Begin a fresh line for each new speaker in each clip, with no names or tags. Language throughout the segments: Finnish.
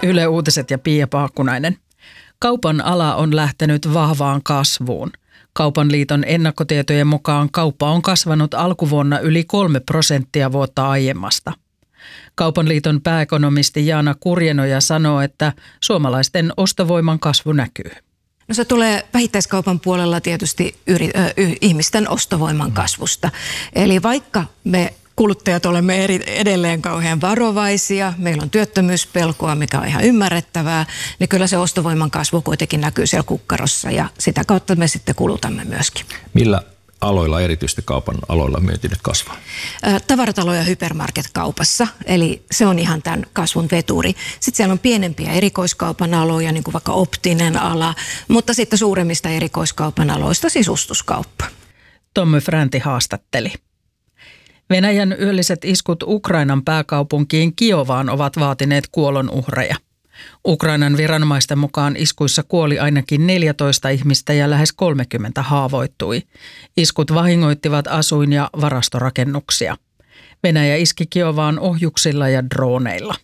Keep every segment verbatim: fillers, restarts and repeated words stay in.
Yle Uutiset ja Pia Paakkunainen. Kaupan ala on lähtenyt vahvaan kasvuun. Kaupan liiton ennakkotietojen mukaan kauppa on kasvanut alkuvuonna yli kolme prosenttia vuotta aiemmasta. Kaupan liiton pääekonomisti Jaana Kurjenoja sanoo, että suomalaisten ostovoiman kasvu näkyy.
No se tulee vähittäiskaupan puolella tietysti yri, ö, y, ihmisten ostovoiman kasvusta. Eli vaikka me kuluttajat olemme eri, edelleen kauhean varovaisia, meillä on työttömyyspelkoa, mikä on ihan ymmärrettävää, niin kyllä se ostovoiman kasvu kuitenkin näkyy siellä kukkarossa ja sitä kautta me sitten kulutamme myöskin.
Millä aloilla, erityisesti kaupan aloilla myynti nyt kasvaa?
Tavaratalo- ja hypermarket-kaupassa, eli se on ihan tämän kasvun veturi. Sitten siellä on pienempiä erikoiskaupan aloja, niin kuin vaikka optinen ala, mutta sitten suuremmista erikoiskaupan aloista sisustuskauppa.
Tommy Fränti haastatteli. Venäjän yölliset iskut Ukrainan pääkaupunkiin Kiovaan ovat vaatineet kuolonuhreja. Ukrainan viranomaisten mukaan iskuissa kuoli ainakin neljätoista ihmistä ja lähes kolmekymmentä haavoittui. Iskut vahingoittivat asuin- ja varastorakennuksia. Venäjä iski Kiovaan ohjuksilla ja droneilla.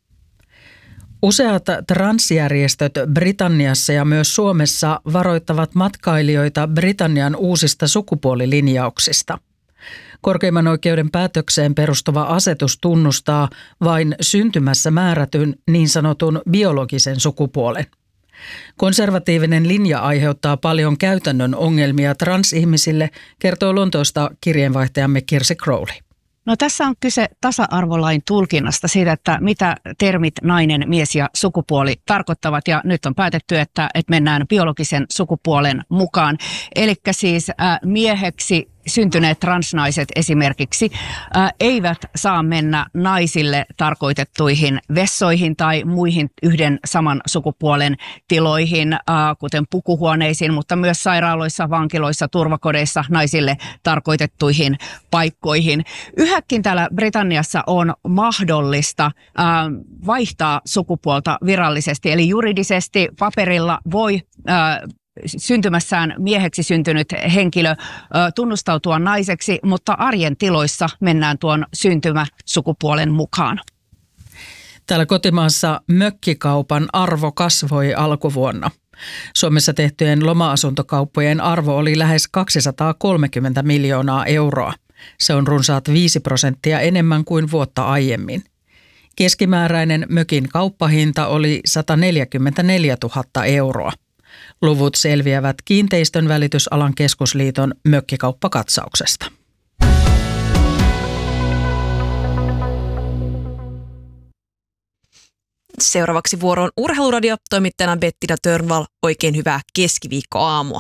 Useat transjärjestöt Britanniassa ja myös Suomessa varoittavat matkailijoita Britannian uusista sukupuolilinjauksista. Korkeimman oikeuden päätökseen perustuva asetus tunnustaa vain syntymässä määrätyn niin sanotun biologisen sukupuolen. Konservatiivinen linja aiheuttaa paljon käytännön ongelmia transihmisille, kertoo Lontoosta kirjeenvaihtajamme Kirsi Crowley.
No tässä on kyse tasa-arvolain tulkinnasta siitä, että mitä termit nainen, mies ja sukupuoli tarkoittavat. Ja nyt on päätetty, että, että mennään biologisen sukupuolen mukaan. Eli siis äh, mieheksi syntyneet transnaiset esimerkiksi äh, eivät saa mennä naisille tarkoitettuihin vessoihin tai muihin yhden saman sukupuolen tiloihin, äh, kuten pukuhuoneisiin, mutta myös sairaaloissa, vankiloissa, turvakodeissa naisille tarkoitettuihin paikkoihin. Yhäkin täällä Britanniassa on mahdollista äh, vaihtaa sukupuolta virallisesti, eli juridisesti paperilla voi äh, syntymässään mieheksi syntynyt henkilö ö, tunnustautua naiseksi, mutta arjen tiloissa mennään tuon syntymäsukupuolen mukaan.
Täällä kotimaassa mökkikaupan arvo kasvoi alkuvuonna. Suomessa tehtyjen loma-asuntokauppojen arvo oli lähes kaksisataakolmekymmentä miljoonaa euroa. Se on runsaat viisi prosenttia enemmän kuin vuotta aiemmin. Keskimääräinen mökin kauppahinta oli sataneljäkymmentäneljätuhatta euroa. Luvut selviävät Kiinteistön välitysalan keskusliiton mökkikauppakatsauksesta.
Seuraavaksi vuoroon Urheiluradio, toimittajana Bettina Törnvall. Oikein hyvää keskiviikkoaamua.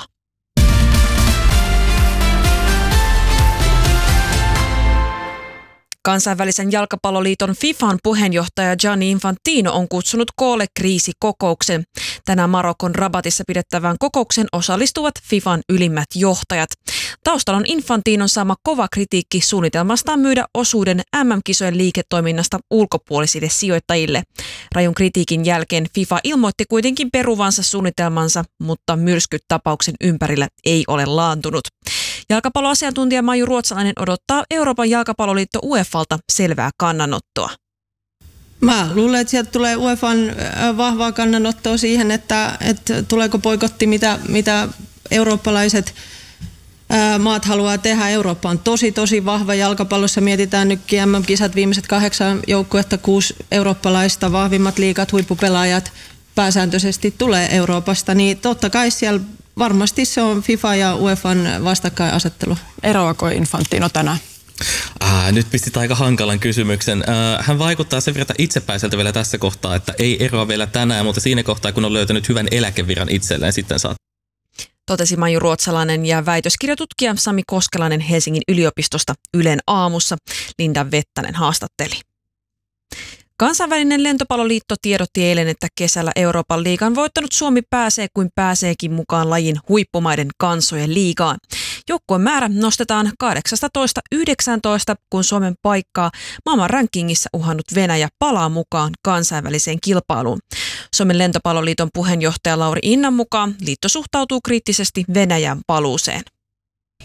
Kansainvälisen jalkapalloliiton FIFAn puheenjohtaja Gianni Infantino on kutsunut koolle kriisikokouksen. Tänään Marokon Rabatissa pidettävään kokoukseen osallistuvat FIFAn ylimmät johtajat. Taustalla on Infantinon saama kova kritiikki suunnitelmastaan myydä osuuden äm äm-kisojen liiketoiminnasta ulkopuolisille sijoittajille. Rajun kritiikin jälkeen FIFA ilmoitti kuitenkin peruvansa suunnitelmansa, mutta myrskyt tapauksen ympärillä ei ole laantunut. Jalkapalloasiantuntija Maiju Ruotsalainen odottaa Euroopan jalkapalloliitto UEFalta selvää kannanottoa.
Mä luulen, että sieltä tulee UEFan vahvaa kannanottoa siihen, että, että tuleeko boikotti, mitä, mitä eurooppalaiset ää, maat haluaa tehdä. Eurooppa on tosi, tosi vahva jalkapallossa. Mietitään nytkin äm äm-kisat, viimeiset kahdeksan joukkuetta, kuusi eurooppalaista, vahvimmat liigat, huippupelaajat pääsääntöisesti tulee Euroopasta. Niin totta kai siellä varmasti se on FIFA ja UEFan vastakkainasettelu.
Eroako Infantino tänään?
Ah, nyt pistit aika hankalan kysymyksen. Ah, hän vaikuttaa sen verran itsepäiseltä vielä tässä kohtaa, että ei eroa vielä tänään, mutta siinä kohtaa, kun on löytänyt hyvän eläkeviran itselleen, sitten saa.
Totesi Maiju Ruotsalainen ja väitöskirjatutkija Sami Koskelainen Helsingin yliopistosta Ylen aamussa. Linda Vettänen haastatteli. Kansainvälinen lentopalloliitto tiedotti eilen, että kesällä Euroopan liigan voittanut Suomi pääsee kuin pääseekin mukaan lajin huippumaiden kansojen liigaan. Joukkueen määrä nostetaan kahdeksastatoista yhdeksääntoista, kun Suomen paikkaa maailman rankingissa uhannut Venäjä palaa mukaan kansainväliseen kilpailuun. Suomen lentopalloliiton puheenjohtaja Lauri Innan mukaan liitto suhtautuu kriittisesti Venäjän paluuseen.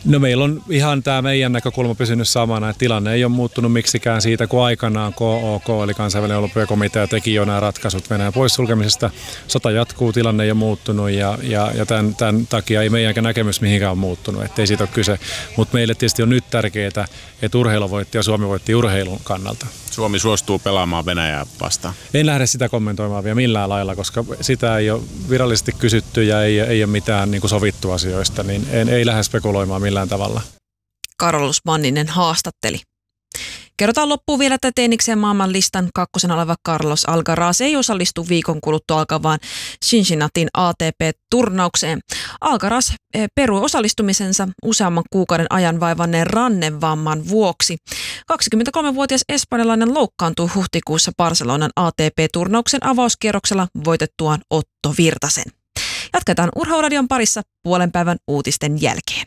No meillä on ihan tämä meidän näkökulma pysynyt samana, että tilanne ei ole muuttunut miksikään siitä, kun aikanaan K O K eli kansainvälinen olympiakomitea teki jo nämä ratkaisut Venäjän poissulkemisesta. Sota jatkuu, tilanne ei ole muuttunut ja, ja, ja tämän, tämän takia ei meidänkään näkemys mihinkään ole muuttunut, ettei siitä ole kyse. Mutta meille tietysti on nyt tärkeää, että urheilu voitti ja Suomi voitti urheilun kannalta.
Suomi suostuu pelaamaan Venäjää vastaan.
En lähde sitä kommentoimaan vielä millään lailla, koska sitä ei ole virallisesti kysytty ja ei, ei ole mitään niin kuin sovittu asioista, niin en, ei lähde spekuloimaan millään tavalla.
Carlos Manninen haastatteli. Kerrotaan loppuun vielä, että tennikseen maailmanlistan kakkosen oleva Carlos Alcaraz ei osallistu viikon kuluttua alkavaan Cincinnatin A T P-turnaukseen. Alcaraz perui osallistumisensa useamman kuukauden ajan vaivanneen rannevamman vuoksi. kaksikymmentäkolmevuotias espanjalainen loukkaantui huhtikuussa Barcelonan A T P-turnauksen avauskierroksella voitettuaan Otto Virtasen. Jatketaan Urheiluradion parissa puolen päivän uutisten jälkeen.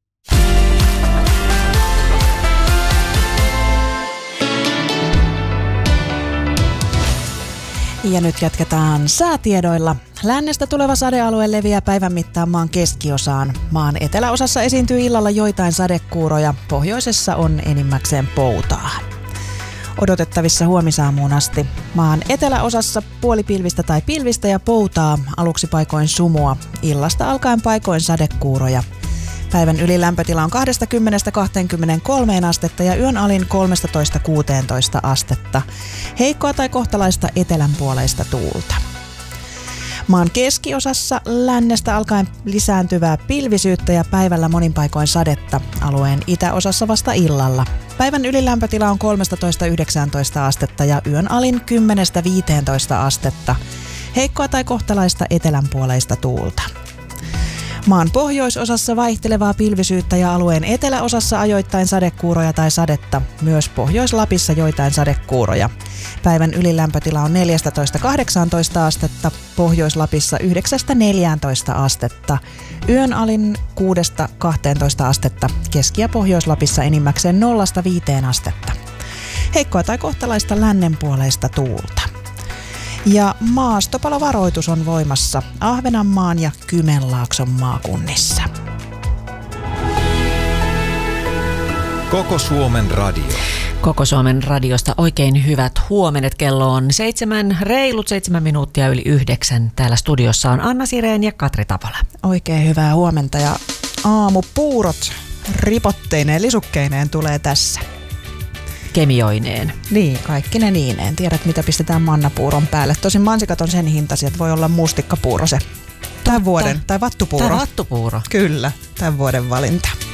Ja nyt jatketaan säätiedoilla. Lännestä tuleva sadealue leviää päivän mittaan maan keskiosaan. Maan eteläosassa esiintyy illalla joitain sadekuuroja, pohjoisessa on enimmäkseen poutaa. Odotettavissa huomisaamuun asti. Maan eteläosassa puolipilvistä tai pilvistä ja poutaa, aluksi paikoin sumua, illasta alkaen paikoin sadekuuroja. Päivän ylilämpötila on kaksikymmentä kaksikymmentäkolme astetta ja yön alin kolmetoista kuusitoista astetta. Heikkoa tai kohtalaista etelänpuoleista tuulta. Maan keskiosassa lännestä alkaen lisääntyvää pilvisyyttä ja päivällä monin paikoin sadetta. Alueen itäosassa vasta illalla. Päivän ylilämpötila on kolmetoista yhdeksäntoista astetta ja yön alin kymmenen viisitoista astetta. Heikkoa tai kohtalaista etelänpuoleista tuulta. Maan pohjoisosassa vaihtelevaa pilvisyyttä ja alueen eteläosassa ajoittain sadekuuroja tai sadetta. Myös Pohjois-Lapissa joitain sadekuuroja. Päivän ylilämpötila on neljätoista kahdeksantoista astetta, Pohjois-Lapissa yhdeksän neljätoista astetta. Yön alin kuusi kaksitoista astetta, Keski- ja Pohjois-Lapissa enimmäkseen nolla viiteen astetta. Heikkoa tai kohtalaista lännenpuoleista tuulta. Ja maastopalovaroitus on voimassa Ahvenanmaan ja Kymenlaakson maakunnissa.
Koko Suomen radio.
Koko Suomen radiosta oikein hyvät huomenet. Kello on seitsemän, reilut seitsemän minuuttia yli yhdeksän. Täällä studiossa on Anna Sireen ja Katri Tapola.
Oikein hyvää huomenta ja aamupuurot ripotteineen, lisukkeineen tulee tässä.
Kemioineen.
Niin, kaikki ne niineen. Tiedät, mitä pistetään mannapuuron päälle. Tosin mansikat on sen hintaisia, että voi olla mustikkapuuro se. Tämän vuoden, tai vattupuuro.
Tai vattupuuro.
Kyllä, tämän vuoden valinta.